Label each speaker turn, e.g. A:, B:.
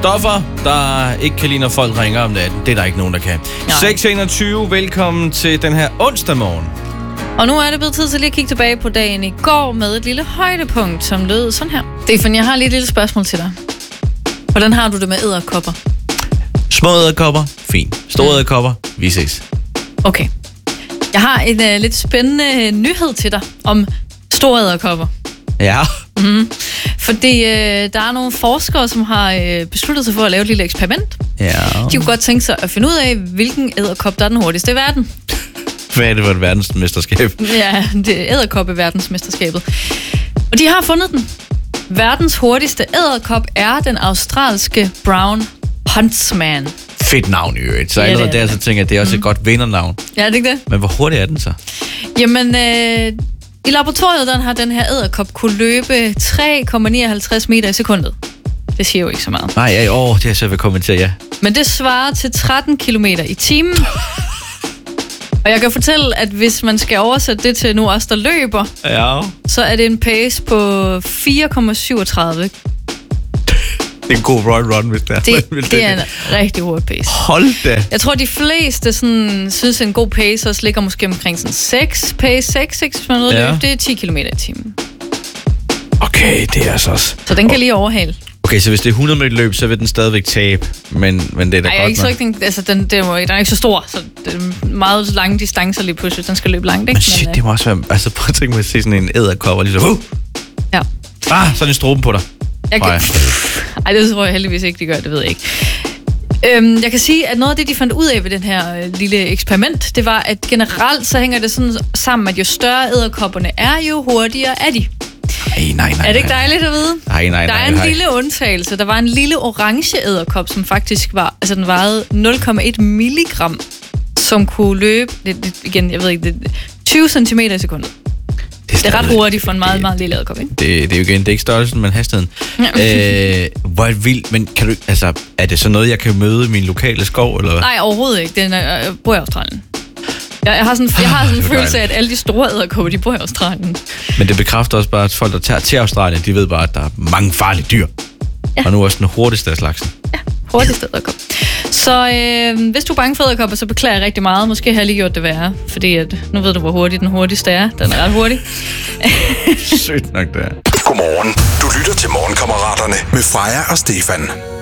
A: Stoffer, der ikke kan lide, når folk ringer om natten. Det er der ikke nogen, der kan. 6.21, velkommen til den her onsdag morgen.
B: Og nu er det blevet tid til lige at kigge tilbage på dagen i går med et lille højdepunkt, som lød sådan her. Stefan, jeg har lige et lille spørgsmål til dig. Hvordan har du det med edderkopper?
A: Små edderkopper, fint. Store edderkopper, vi ses.
B: Okay. Jeg har en lidt spændende nyhed til dig om store edderkopper.
A: Ja.
B: Fordi der er nogle forskere, som har besluttet sig for at lave et lille eksperiment.
A: Ja.
B: De kunne godt tænke sig at finde ud af, hvilken edderkop, der er den hurtigste i verden.
A: Hvad er det for et verdensmesterskab?
B: Ja, det er edderkoppe-verdensmesterskabet. Og de har fundet den. Verdens hurtigste edderkop er den australske Brown Huntsman.
A: Fedt navn i øvrigt. Så allerede der så tænker jeg, at det er også et godt vindernavn.
B: Ja, det er ikke det?
A: Men hvor hurtig er den så?
B: Jamen, i laboratoriet har den her edderkop kunne løbe 3,59 meter i sekundet. Det siger jo ikke så meget.
A: Nej, det er jeg så vil kommentere, ja.
B: Men det svarer til 13 kilometer i timen. Og jeg kan fortælle, at hvis man skal oversætte det til nu os, der løber, så er det en pace på 4,37.
A: Det er en god run, hvis det er.
B: Det er en rigtig hurtig pace.
A: Hold da.
B: Jeg tror, de fleste sådan, synes, en god pace også ligger måske omkring sådan 6 pace, hvis man ved løb. Det er 10 km i timen.
A: Okay, det er altså også...
B: Så den kan lige overhale.
A: Okay, så hvis det er 100 meter løb, så vil den stadigvæk tabe, men det er da godt
B: ikke så ikke, altså, den er ikke så stor, så det er meget lange distancer lige pludselig, den skal løbe langt, ikke?
A: Men shit, det må også være... Altså, prøv at tænke mig at se sådan en edderkop og lige så...
B: Ja.
A: Så er en stroben på dig.
B: Ej, det tror jeg heldigvis ikke, de gør, det ved jeg ikke. Jeg kan sige, at noget af det, de fandt ud af ved den her lille eksperiment, det var, at generelt så hænger det sådan sammen, at jo større edderkopperne er, jo hurtigere er de.
A: Nej.
B: Er det ikke dejligt at vide?
A: Nej.
B: Der er en lille undtagelse. Der var en lille orange edderkop, som faktisk var, altså den vejede 0,1 milligram, som kunne løbe, igen, jeg ved ikke, 20 cm i sekundet. Det er ret hurtigt for en meget, meget lille edderkop, ikke?
A: Det er jo igen, det er ikke størrelsen, men hastigheden. Hvor vildt, men kan du, altså, er det så noget, jeg kan møde i min lokale skov, eller hvad?
B: Nej, overhovedet ikke. Jeg bor i Australien. Jeg har sådan en følelse af, at alle de store edderkopper, de bor i Australien.
A: Men det bekræfter også bare, at folk, der tager til Australien, de ved bare, at der er mange farlige dyr. Ja. Og nu også den hurtigste af slagsen.
B: Ja, hurtigste edderkop. Så hvis du er bange for edderkopper, så beklager jeg rigtig meget. Måske har jeg lige gjort det værre, fordi at, nu ved du, hvor hurtig den hurtigste er. Den er ret hurtig.
A: Sygt nok det er.
C: Godmorgen. Du lytter til Morgenkammeraterne med Freja og Stefan.